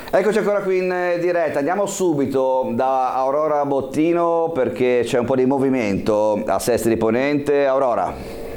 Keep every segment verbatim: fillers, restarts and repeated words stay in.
Eccoci ancora qui in diretta, andiamo subito da Aurora Bottino perché c'è un po' di movimento a Sestri di Ponente. Aurora.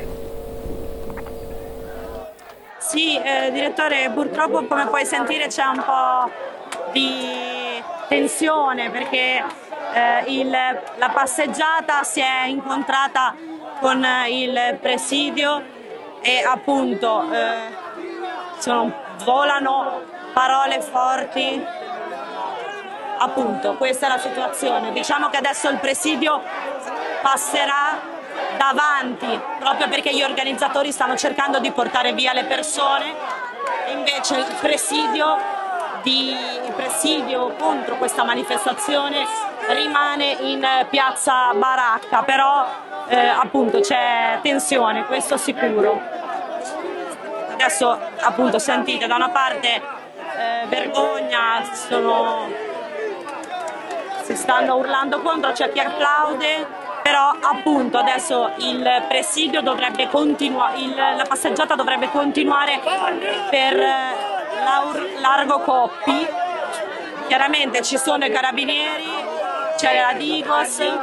Sì, eh, direttore, purtroppo come puoi sentire c'è un po' di tensione perché eh, il, la passeggiata si è incontrata con il presidio e appunto eh, sono, volano parole forti, appunto questa è la situazione. Diciamo che adesso il presidio passerà davanti proprio perché gli organizzatori stanno cercando di portare via le persone, invece il presidio, di, il presidio contro questa manifestazione rimane in piazza Baracca, però eh, appunto c'è tensione, questo sicuro. Adesso appunto sentite da una parte eh, vergogna, sono, si stanno urlando contro, c'è chi applaude. Però appunto adesso il presidio dovrebbe continuare, la passeggiata dovrebbe continuare per Largo Coppi, chiaramente ci sono i carabinieri, c'è la Digos, e,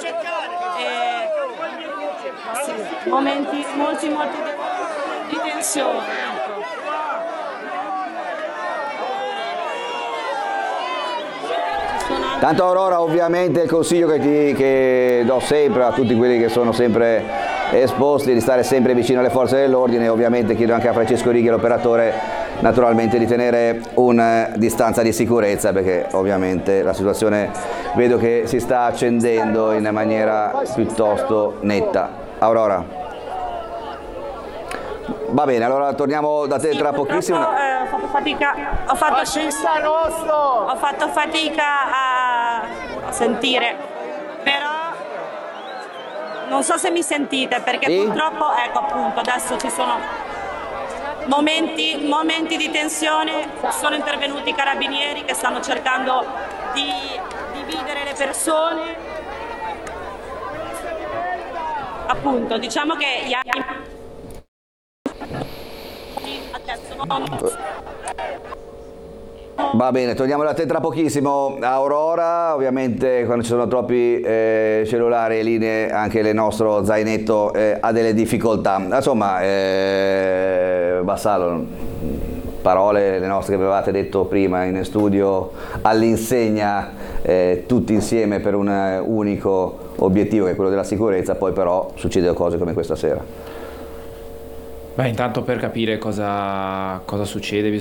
sì, momenti molti molti di tensione. Tanto Aurora, ovviamente il consiglio che, ti, che do sempre a tutti quelli che sono sempre esposti di stare sempre vicino alle forze dell'ordine, ovviamente chiedo anche a Francesco Righi, l'operatore, naturalmente di tenere una distanza di sicurezza perché ovviamente la situazione vedo che si sta accendendo in maniera piuttosto netta. Aurora. Va bene, allora torniamo da te sì, tra pochissimo. Eh, ho fatto fatica, ho fatto, ho fatto fatica a, a sentire, però non so se mi sentite perché sì? Purtroppo, ecco appunto, adesso ci sono momenti, momenti di tensione, sono intervenuti i carabinieri che stanno cercando di dividere le persone. Appunto, diciamo che gli anni Va bene, torniamo da te tra pochissimo. Aurora, ovviamente quando ci sono troppi eh, cellulari e linee anche il nostro zainetto eh, ha delle difficoltà. Insomma, eh, Vassallo, parole le nostre che avevate detto prima in studio all'insegna eh, tutti insieme per un unico obiettivo che è quello della sicurezza, poi però succedono cose come questa sera. Beh, intanto per capire cosa, cosa succede